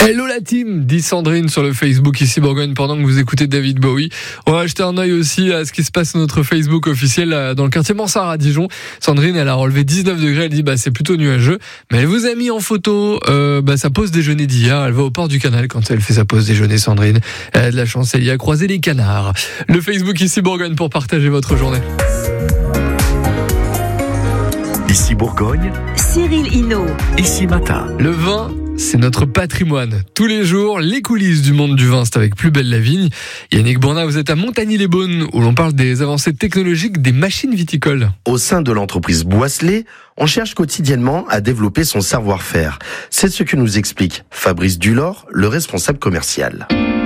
Hello la team, dit Sandrine sur le Facebook ici Bourgogne pendant que vous écoutez David Bowie. On va jeter un œil aussi à ce qui se passe sur notre Facebook officiel dans le quartier Mansart à Dijon. Sandrine, elle a relevé 19 degrés, elle dit c'est plutôt nuageux, mais elle vous a mis en photo sa pause déjeuner d'hier. Elle va au port du canal quand elle fait sa pause déjeuner, Sandrine. Elle a de la chance, elle y a croisé les canards. Le Facebook ici Bourgogne pour partager votre journée. Ici Bourgogne, Cyril Hinault. Ici Matin. Le vin, c'est notre patrimoine. Tous les jours, les coulisses du monde du vin, c'est avec Plus belle la vigne. Yannick Bournat, vous êtes à Montagny-les-Beaunes, où l'on parle des avancées technologiques des machines viticoles. Au sein de l'entreprise Boisselet, on cherche quotidiennement à développer son savoir-faire. C'est ce que nous explique Fabrice Dulor, le responsable commercial.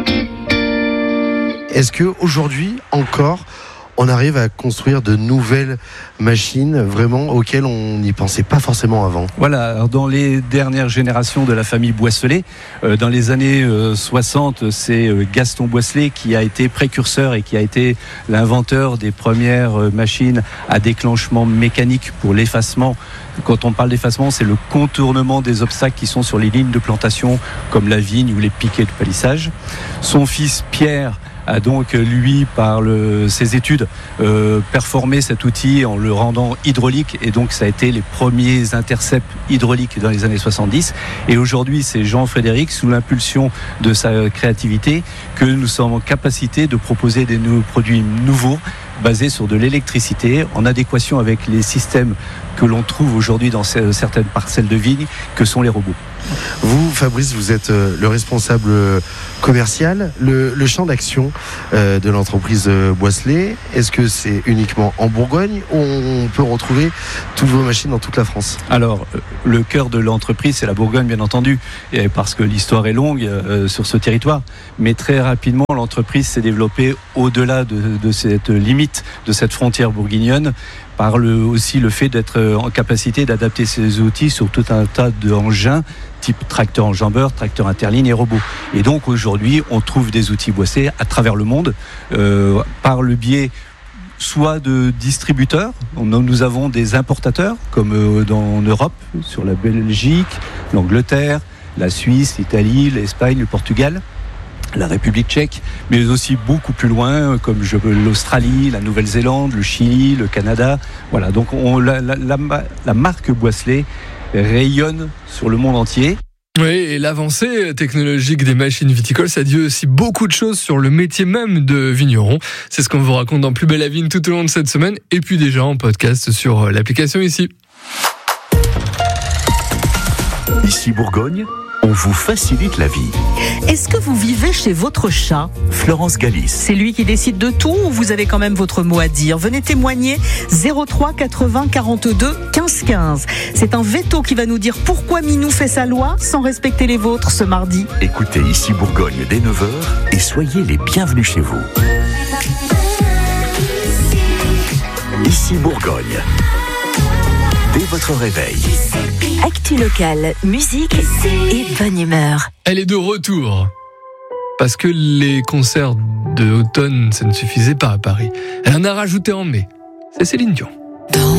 Est-ce que aujourd'hui encore, on arrive à construire de nouvelles machines vraiment auxquelles on n'y pensait pas forcément avant? Voilà, alors dans les dernières générations de la famille Boisselet, dans les années 60, c'est Gaston Boisselet qui a été précurseur et qui a été l'inventeur des premières machines à déclenchement mécanique pour l'effacement. Quand on parle d'effacement, c'est le contournement des obstacles qui sont sur les lignes de plantation, comme la vigne ou les piquets de palissage. Son fils Pierre a donc, lui, par ses études, performé cet outil en le rendant hydraulique. Et donc, ça a été les premiers intercepts hydrauliques dans les années 70. Et aujourd'hui, c'est Jean-Frédéric, sous l'impulsion de sa créativité, que nous sommes en capacité de proposer des produits nouveaux, basés sur de l'électricité, en adéquation avec les systèmes que l'on trouve aujourd'hui dans certaines parcelles de vignes, que sont les robots. Vous, Fabrice, vous êtes le responsable commercial. Le champ d'action de l'entreprise Boisselet, est-ce que c'est uniquement en Bourgogne ou on peut retrouver toutes vos machines dans toute la France? Alors, le cœur de l'entreprise, c'est la Bourgogne, bien entendu, et parce que l'histoire est longue sur ce territoire. Mais très rapidement, l'entreprise s'est développée au-delà de cette limite, de cette frontière bourguignonne, par aussi le fait d'être en capacité d'adapter ses outils sur tout un tas d'engins, type tracteur enjambeur, tracteur interligne et robots. Et donc aujourd'hui, on trouve des outils Boisselet à travers le monde, par le biais soit de distributeurs. Nous avons des importateurs, comme en Europe, sur la Belgique, l'Angleterre, la Suisse, l'Italie, l'Espagne, le Portugal, la République tchèque, mais aussi beaucoup plus loin, comme l'Australie, la Nouvelle-Zélande, le Chili, le Canada. Voilà, donc la marque Boisselet rayonne sur le monde entier. Oui, et l'avancée technologique des machines viticoles, ça dit aussi beaucoup de choses sur le métier même de vigneron. C'est ce qu'on vous raconte dans Plus belle la vigne tout au long de cette semaine, et puis déjà en podcast sur l'application ici. Ici Bourgogne, on vous facilite la vie. Est-ce que vous vivez chez votre chat? Florence Galis. C'est lui qui décide de tout ou vous avez quand même votre mot à dire? Venez témoigner 03 80 42 15 15. C'est un veto qui va nous dire pourquoi Minou fait sa loi sans respecter les vôtres ce mardi. Écoutez Ici Bourgogne dès 9h et soyez les bienvenus chez vous. Ici Bourgogne. Dès votre réveil. Actu locale, musique et bonne humeur. Elle est de retour. Parce que les concerts d'automne, ça ne suffisait pas à Paris. Elle en a rajouté en mai. C'est Céline Dion.